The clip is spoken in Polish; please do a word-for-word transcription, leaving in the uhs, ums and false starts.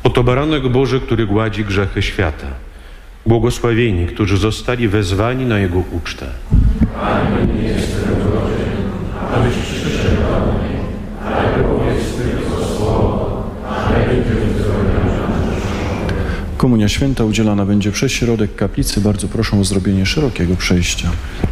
Oto baranek Boży, który gładzi grzechy świata. Błogosławieni, którzy zostali wezwani na Jego ucztę. Amen. Nie jestem godzien, abyś przyszedł do mnie, ale powiedz tylko słowo, a ja będę wyzdrowiony. Komunia Święta udzielana będzie przez środek kaplicy. Bardzo proszę o zrobienie szerokiego przejścia.